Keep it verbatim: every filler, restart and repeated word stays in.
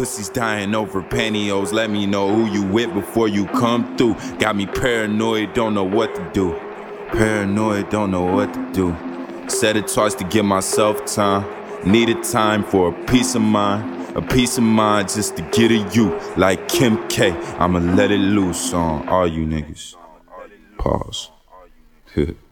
pussies dying over pantyhose. Let me know who you with before you come through. Got me paranoid, don't know what to do. Paranoid, don't know what to do. Said it twice to give myself time. Needed time for a peace of mind. A peace of mind just to get at you. Like Kim K, I'ma let it loose on all you niggas. Pause.